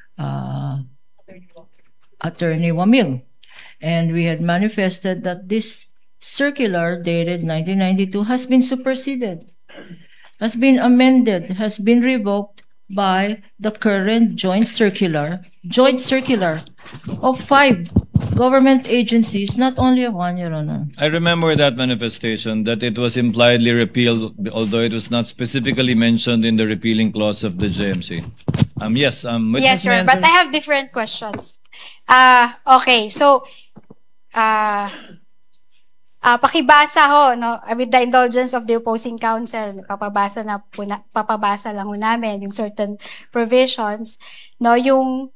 C: Attorney Wamil. And we had manifested that this circular dated 1992 has been superseded, has been amended, has been revoked by the current joint circular of 5 government agencies, not only one, Your Honor.
D: I remember that manifestation, that it was impliedly repealed, although it was not specifically mentioned in the repealing clause of the JMC. Yes, witness
A: Yes,
D: may
A: sir. But
D: answer.
A: I have different questions. Okay. So, pakibasa ho, no, with the indulgence of the opposing counsel, papabasa lang ho namin yung certain provisions, no, yung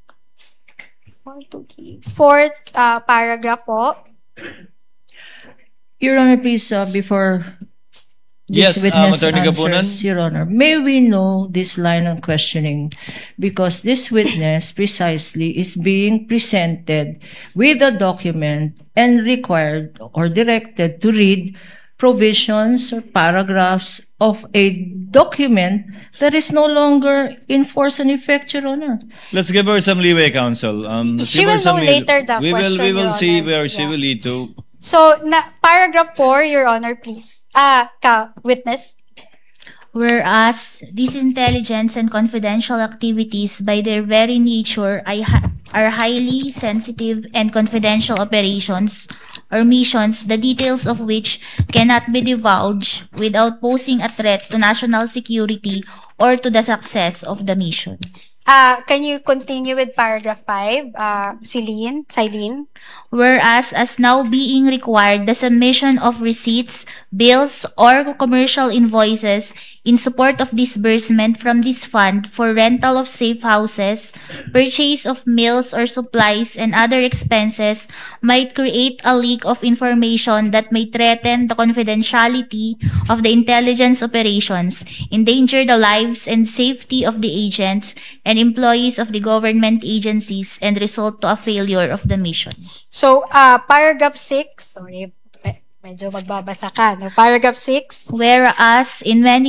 A: 4th paragraph po.
C: Your Honor, please, before
D: Yes,
C: this witness
D: Attorney Gapunan.
C: answers, Your Honor, may we know this line of questioning? Because this witness precisely is being presented with a document and required or directed to read provisions or paragraphs of a document that is no longer in force and effect, Your Honor.
D: Let's give her some leeway, counsel. Let's
A: She
D: give her
A: will
D: some
A: know
D: leeway.
A: later the
D: we
A: question,
D: will
A: Your
D: see
A: Honor.
D: where she
A: Yeah.
D: will lead to.
A: So, paragraph 4, Your Honor, please. Witness.
B: Whereas these intelligence and confidential activities by their very nature are highly sensitive and confidential operations or missions, the details of which cannot be divulged without posing a threat to national security or to the success of the mission.
A: Can you continue with paragraph 5, Celine?
B: Whereas, as now being required, the submission of receipts, bills, or commercial invoices in support of disbursement from this fund for rental of safe houses, purchase of meals or supplies, and other expenses might create a leak of information that may threaten the confidentiality of the intelligence operations, endanger the lives and safety of the agents and employees of the government agencies, and result to a failure of the mission.
A: So, paragraph 6, sorry, medyo magbabasa ka, no? Paragraph 6,
B: Whereas in many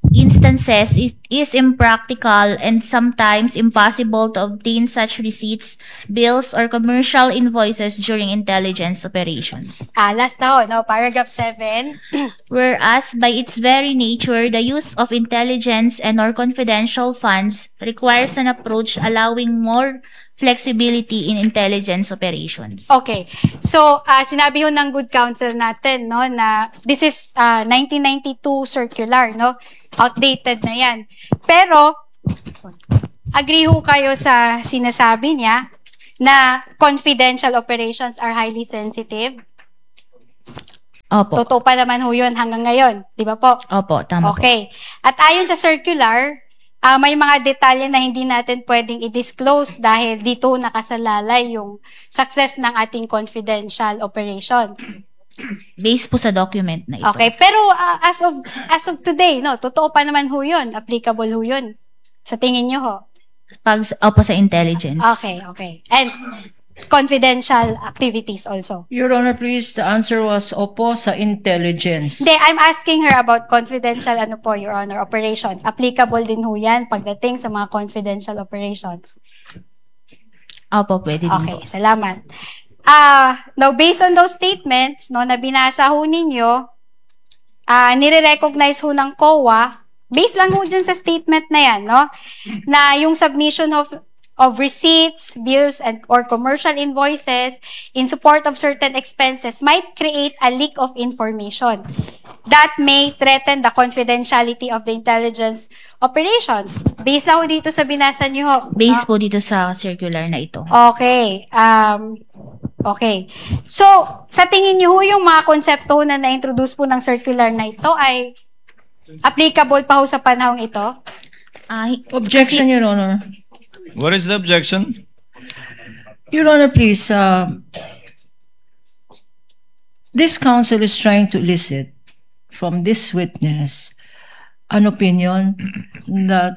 B: instances, it is impractical and sometimes impossible to obtain such receipts, bills, or commercial invoices during intelligence operations.
A: Last na ho, no? Paragraph 7.
B: Whereas, by its very nature, the use of intelligence and or confidential funds requires an approach allowing more flexibility in intelligence operations.
A: Okay. So, sinabi ho ng good counsel natin, no, na this is 1992 circular, no? Outdated na yan. Pero, agree ho kayo sa sinasabi niya na confidential operations are highly sensitive.
B: Opo.
A: Totoo pa naman ho yun hanggang ngayon. Di ba po?
B: Opo, tama po.
A: Okay. At ayon sa circular, may mga detalye na hindi natin pwedeng i-disclose dahil dito nakasalalay yung success ng ating confidential operations.
B: Based po sa document na ito.
A: Okay, pero as of today, no, totoo pa naman ho yun, applicable ho yun. Sa tingin nyo ho?
B: Opo, sa intelligence.
A: Okay. And confidential activities also.
C: Your Honor, please, the answer was opo sa intelligence.
A: Hindi, I'm asking her about confidential, Your Honor, operations. Applicable din ho yan pagdating sa mga confidential operations.
B: Opo, pwede din
A: Okay,
B: po.
A: salamat. Now, based on those statements, no, na binasa ho ninyo, nire-recognize ho ng COA, based lang ho dyan sa statement na yan, no, na yung submission of receipts, bills, and or commercial invoices in support of certain expenses might create a leak of information that may threaten the confidentiality of the intelligence operations. Based lang ho dito sa binasa nyo ho.
B: Based po dito sa circular na ito.
A: Okay. Okay. So, sa tingin niyo ho, yung mga konsepto na na-introduce po ng circular na ito ay applicable pa ho sa panahong ito?
C: Objection, Your Honor.
D: What is the objection?
C: Your Honor, please, this counsel is trying to elicit from this witness an opinion that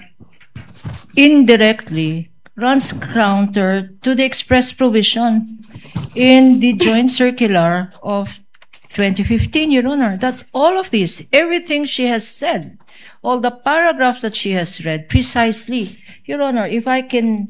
C: indirectly runs counter to the express provision in the joint circular of 2015, Your Honor, that all of this, everything she has said, all the paragraphs that she has read precisely, Your Honor, if I can,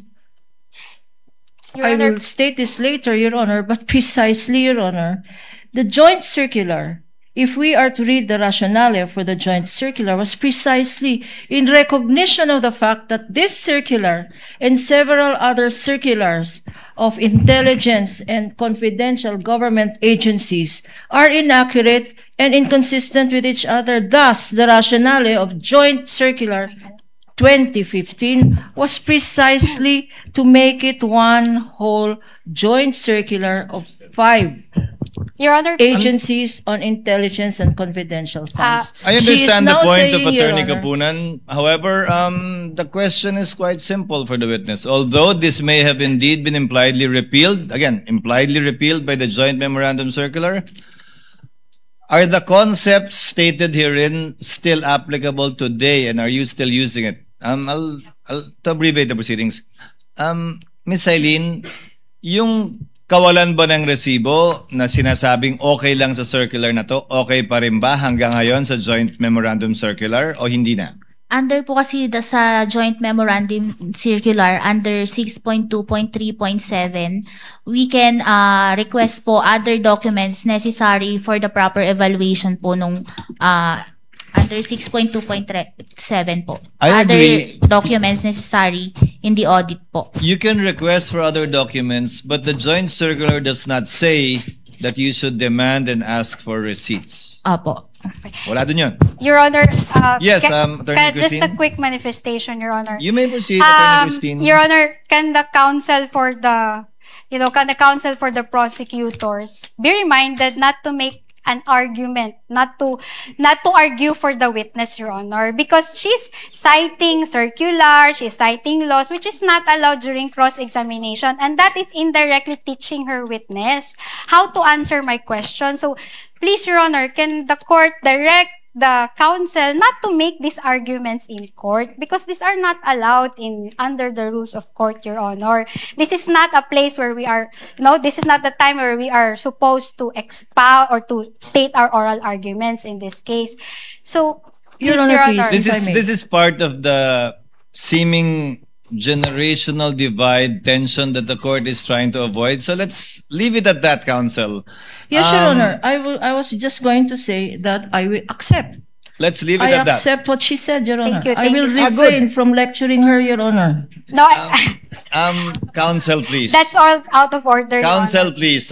A: Your
C: I
A: Honor,
C: will state this later, Your Honor, but precisely, Your Honor, the joint circular, if we are to read the rationale for the joint circular, was precisely in recognition of the fact that this circular and several other circulars of intelligence and confidential government agencies are inaccurate and inconsistent with each other. Thus, the rationale of joint circular 2015 was precisely to make it one whole joint circular of 5
A: Your Honor,
C: agencies on intelligence and confidential funds.
D: I
C: She is
D: understand the
C: now
D: point of
C: saying, Your
D: Attorney
C: Honor,
D: Kapunan. However, the question is quite simple for the witness. Although this may have indeed been impliedly repealed, again, impliedly repealed by the joint memorandum circular, are the concepts stated herein still applicable today, and are you still using it? I'll to abbreviate the proceedings. Ms. Eileen, yung kawalan ba ng resibo na sinasabing okay lang sa circular na to, okay pa rin ba hanggang ngayon sa joint memorandum circular o hindi na?
B: Under po kasi sa joint memorandum circular, under 6.2.3.7, we can request po other documents necessary for the proper evaluation po nung under 6.2.7 po.
D: I
B: Other
D: agree.
B: documents necessary in the audit po.
D: You can request for other documents, but the joint circular does not say that you should demand and ask for receipts.
B: Opo.
D: Wala dun yun.
A: Your Honor,
D: Yes, Attorney
A: just a
D: Christine.
A: quick manifestation, Your Honor.
D: You may proceed, Attorney Christine.
A: Your Honor, can the counsel for the prosecutors be reminded not to make an argument, not to argue for the witness, Your Honor, because she's citing circular, she's citing laws, which is not allowed during cross-examination, and that is indirectly teaching her witness how to answer my question. So, please, Your Honor, can the court direct the counsel not to make these arguments in court because these are not allowed under the rules of court, Your Honor. This is not a place where we are, this is not the time where we are supposed to expound or to state our oral arguments in this case. So, Please,
C: Honor,
A: Your
C: please.
A: Honor.
D: This
C: If I
D: is
C: may.
D: this is part of the seeming generational divide tension that the court is trying to avoid. So let's leave it at that, counsel.
C: Yes, Your
D: Um,
C: Honor. I was just going to say that I will accept.
D: Let's leave it
C: I
D: at that.
C: accept what she said, Your Honor.
A: Thank you,
C: I will
A: thank you.
C: refrain from lecturing her, Your Honor.
A: No,
D: Counsel, please.
A: that's all out of order, Your
D: Counsel,
A: Honor.
D: please.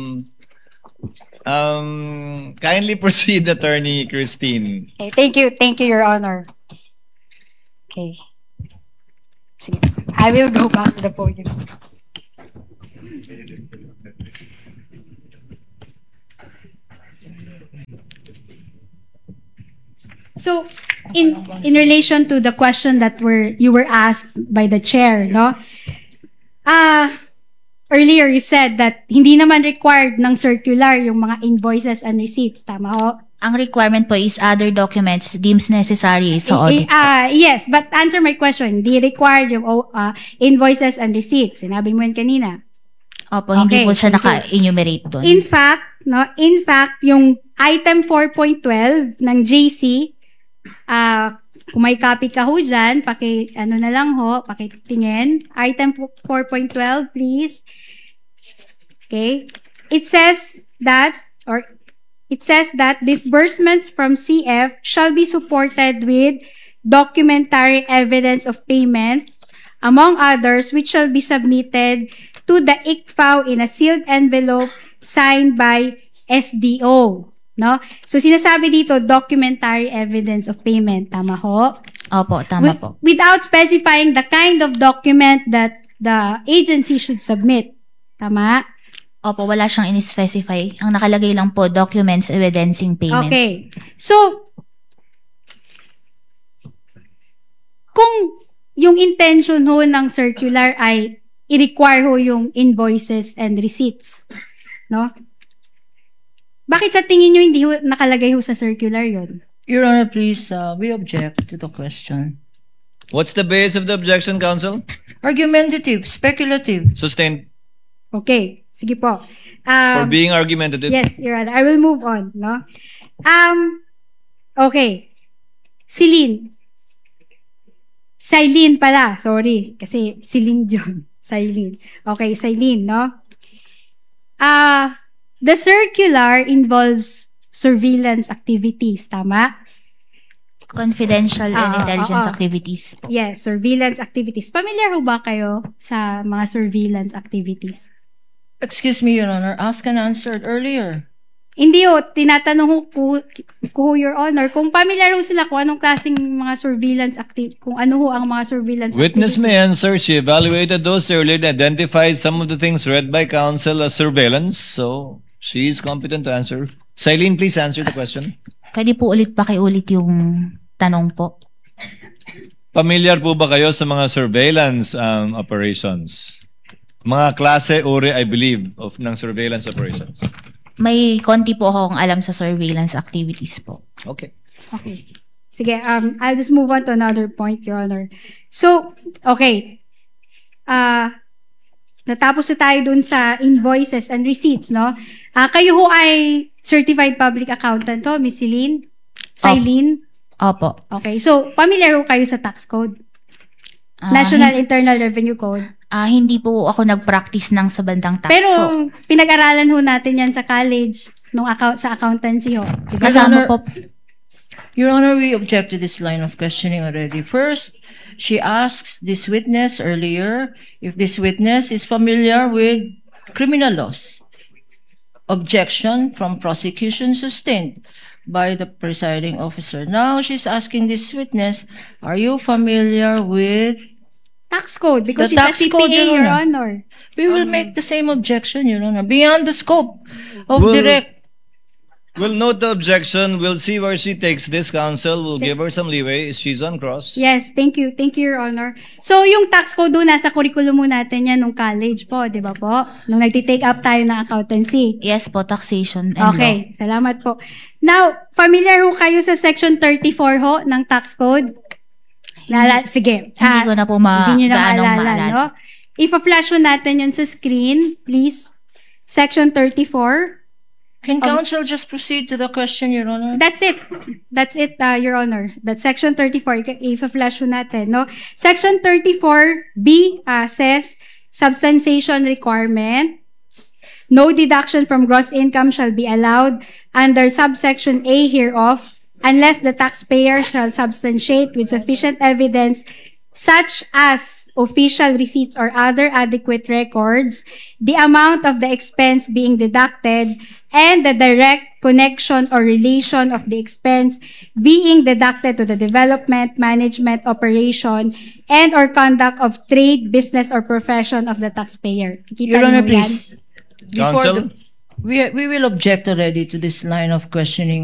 D: Kindly proceed, Attorney Christine.
A: Okay, thank you, Your Honor. Okay. Sige. I will go back to the podium.
E: So, in relation to the question that you were asked by the chair, no? Earlier you said that hindi naman required ng circular yung mga invoices and receipts, tama ho?
B: Ang requirement po is other documents deems necessary sa audit.
E: Yes, but answer my question. Hindi required yung invoices and receipts. Sinabi mo yun kanina.
B: Opo, hindi
E: Okay,
B: po siya
E: thank you.
B: naka-enumerate doon.
E: In fact, yung item 4.12 ng JC, kung may copy ka ho dyan, pakitingin. Item 4.12, please. Okay. It says that disbursements from CF shall be supported with documentary evidence of payment, among others, which shall be submitted to the ICFAO in a sealed envelope signed by SDO. No? So, sinasabi dito, documentary evidence of payment. Tama ho?
B: Opo, tama po.
E: Without specifying the kind of document that the agency should submit. Tama?
B: Opo, wala siyang in-specify. Ang nakalagay lang po, documents evidencing payment.
E: Okay. So, kung yung intention ho ng circular ay i-require ho yung invoices and receipts, no? Bakit sa tingin nyo hindi ho nakalagay ho sa circular yon?
C: Your Honor, please, we object to the question.
D: What's the base of the objection, counsel?
C: Argumentative, speculative.
D: Sustained.
E: Okay. Sige po.
D: For being argumentative.
E: Yes, Your Honor. I will move on, no? Okay. Celine pala. Sorry. Kasi Celine yun. Celine. Okay, Celine, no? The circular involves surveillance activities. Tama?
B: Confidential and intelligence
E: oo.
B: activities po.
E: Yes, surveillance activities. Familiar ho ba kayo sa mga surveillance activities?
C: Excuse me, Your Honor. Asked and answered earlier.
E: Hindi ho, tinatanong ko, Your Honor, kung familiar ho sila kung anong klaseng mga surveillance kung ano ho ang mga surveillance
D: Witness
E: activities.
D: may answer. She evaluated those earlier and identified some of the things read by counsel as surveillance. So, she is competent to answer. Celine, please answer the question.
B: Pwede po ulit pakiulit yung tanong po.
D: Familiar po ba kayo sa mga surveillance operations? Mga klase, uri, I believe, ng surveillance operations.
B: May konti po akong alam sa surveillance activities po.
D: Okay.
E: Okay. Sige, I'll just move on to another point, Your Honor. So, okay. Natapos na tayo dun sa invoices and receipts, no? Kayo ho ay certified public accountant to, Miss Celine? Celine?
B: Opo.
E: Okay. So, familiar ho kayo sa tax code?
B: Ah,
E: National Internal Revenue Code.
B: Hindi po ako nag-practice ng sa bandang tax.
E: Pero,
B: So,
E: pinag-aralan ho natin yan sa college, sa accountancy ho. Diba?
B: kasama po.
C: Your Honor, we object to this line of questioning already. First, she asks this witness earlier if this witness is familiar with criminal laws. Objection from prosecution sustained by the presiding officer. Now, she's asking this witness, are you familiar with...
E: Tax code, because
C: The
E: she's
C: tax
E: a CPA,
C: code, Your
E: Your
C: Honor.
E: Honor.
C: We will make the same objection, Your Honor, beyond the scope of
D: Well,
C: direct...
D: We'll note the objection. We'll see where she takes this, counsel. We'll give her some leeway. She's on cross.
E: Yes, thank you. Thank you, Your Honor. So, yung tax code doon, nasa curriculum mo natin yan nung college po, di ba po? Nung nagtitake up tayo ng accountancy.
B: Yes po, taxation and law.
E: Okay, salamat po. Now, familiar ho kayo sa section 34 ho ng tax code? Sige.
B: Hindi ko na po
E: Hindi nyo na
B: gaanong
E: maalala,
B: maalala.
E: no? Ipa-flash ho natin yan sa screen, please. Section 34.
C: Can counsel just proceed to the question, Your Honor?
E: That's it. That's it, Your Honor. That's Section 34. I-flash natin, no? Section 34B says, substantiation requirement. No deduction from gross income shall be allowed under subsection A hereof unless the taxpayer shall substantiate with sufficient evidence such as official receipts or other adequate records, the amount of the expense being deducted, and the direct connection or relation of the expense being deducted to the development, management, operation, and or conduct of trade, business, or profession of the taxpayer. Kita
C: Your Honor,
E: niyo yan?
C: please. Before
D: Counsel?
C: the- we will object already to this line of questioning.